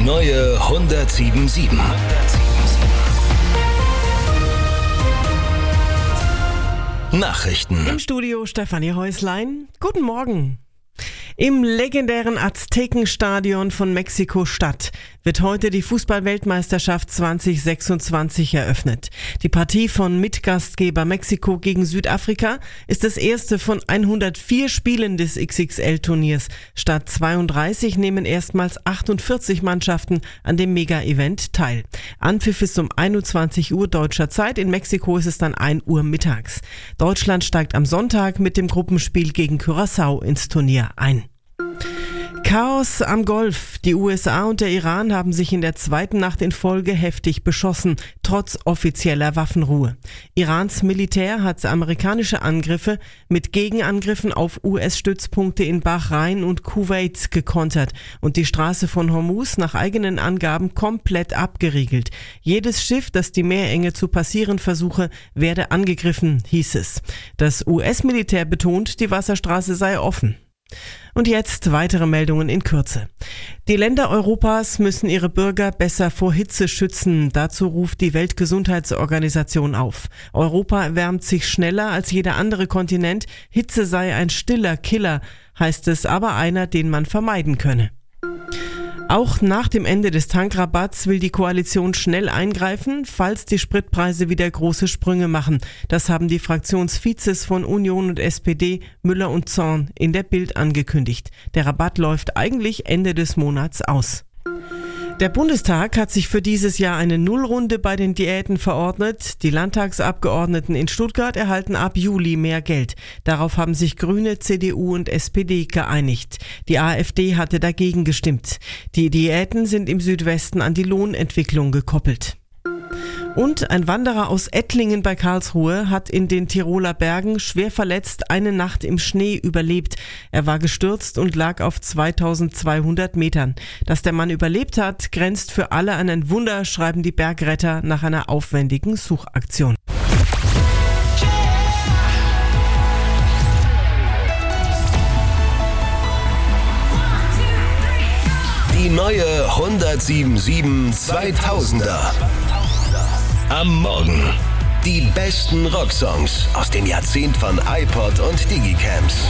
neue 107.7. Nachrichten. Im Studio Stefanie Häuslein. Guten Morgen. Im legendären Aztekenstadion von Mexiko-Stadt wird heute die Fußball-Weltmeisterschaft 2026 eröffnet. Die Partie von Mitgastgeber Mexiko gegen Südafrika ist das erste von 104 Spielen des XXL-Turniers. Statt 32 nehmen erstmals 48 Mannschaften an dem Mega-Event teil. Anpfiff ist um 21 Uhr deutscher Zeit. In Mexiko ist es dann 1 Uhr mittags. Deutschland steigt am Sonntag mit dem Gruppenspiel gegen Curaçao ins Turnier ein. Chaos am Golf. Die USA und der Iran haben sich in der zweiten Nacht in Folge heftig beschossen, trotz offizieller Waffenruhe. Irans Militär hat amerikanische Angriffe mit Gegenangriffen auf US-Stützpunkte in Bahrain und Kuwait gekontert und die Straße von Hormuz nach eigenen Angaben komplett abgeriegelt. Jedes Schiff, das die Meerenge zu passieren versuche, werde angegriffen, hieß es. Das US-Militär betont, die Wasserstraße sei offen. Und jetzt weitere Meldungen in Kürze. Die Länder Europas müssen ihre Bürger besser vor Hitze schützen. Dazu ruft die Weltgesundheitsorganisation auf. Europa erwärmt sich schneller als jeder andere Kontinent. Hitze sei ein stiller Killer, heißt es, aber einer, den man vermeiden könne. Auch nach dem Ende des Tankrabatts will die Koalition schnell eingreifen, falls die Spritpreise wieder große Sprünge machen. Das haben die Fraktionsvizes von Union und SPD, Müller und Zorn, in der Bild angekündigt. Der Rabatt läuft eigentlich Ende des Monats aus. Der Bundestag hat sich für dieses Jahr eine Nullrunde bei den Diäten verordnet. Die Landtagsabgeordneten in Stuttgart erhalten ab Juli mehr Geld. Darauf haben sich Grüne, CDU und SPD geeinigt. Die AfD hatte dagegen gestimmt. Die Diäten sind im Südwesten an die Lohnentwicklung gekoppelt. Und ein Wanderer aus Ettlingen bei Karlsruhe hat in den Tiroler Bergen schwer verletzt eine Nacht im Schnee überlebt. Er war gestürzt und lag auf 2200 Metern. Dass der Mann überlebt hat, grenzt für alle an ein Wunder, schreiben die Bergretter nach einer aufwendigen Suchaktion. Die neue 107.7 2000er. Am Morgen. Die besten Rocksongs aus dem Jahrzehnt von iPod und Digicams.